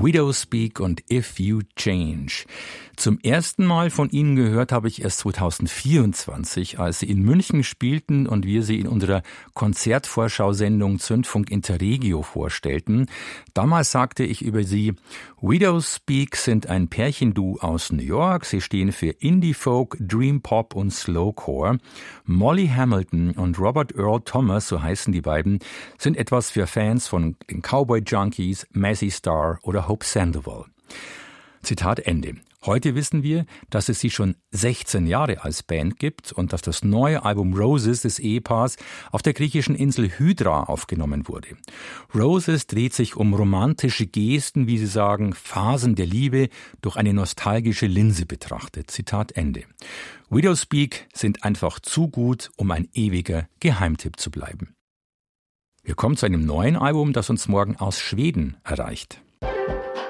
Widowspeak und If You Change. Zum ersten Mal von ihnen gehört habe ich erst 2024, als sie in München spielten und wir sie in unserer Konzertvorschau-Sendung Zündfunk Interregio vorstellten. Damals sagte ich über sie, Widowspeak sind ein Pärchenduo aus New York. Sie stehen für Indie-Folk, Dream-Pop und Slowcore. Molly Hamilton und Robert Earl Thomas, so heißen die beiden, sind etwas für Fans von den Cowboy Junkies, Mazzy Star oder Hope Sandoval. Zitat Ende. Heute wissen wir, dass es sie schon 16 Jahre als Band gibt und dass das neue Album Roses des Ehepaars auf der griechischen Insel Hydra aufgenommen wurde. Roses dreht sich um romantische Gesten, wie sie sagen, Phasen der Liebe durch eine nostalgische Linse betrachtet. Zitat Ende. Widowspeak sind einfach zu gut, um ein ewiger Geheimtipp zu bleiben. Wir kommen zu einem neuen Album, das uns morgen aus Schweden erreicht.